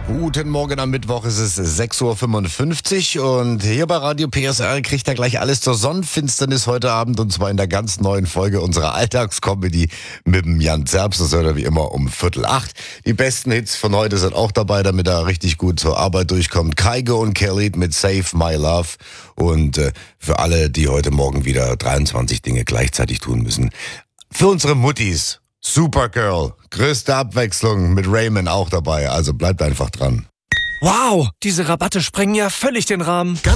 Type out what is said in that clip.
Guten Morgen, am Mittwoch ist es 6.55 Uhr und hier bei Radio PSR kriegt er gleich alles zur Sonnenfinsternis heute Abend, und zwar in der ganz neuen Folge unserer Alltagscomedy mit dem Jan Zerbst. Das hört er wie immer um 7:45. Die besten Hits von heute sind auch dabei, damit er richtig gut zur Arbeit durchkommt. Kygo und Khalid mit Save My Love, und für alle, die heute Morgen wieder 23 Dinge gleichzeitig tun müssen, für unsere Muttis, Supergirl, größte Abwechslung mit Raymond auch dabei, also bleibt einfach dran. Wow, diese Rabatte sprengen ja völlig den Rahmen.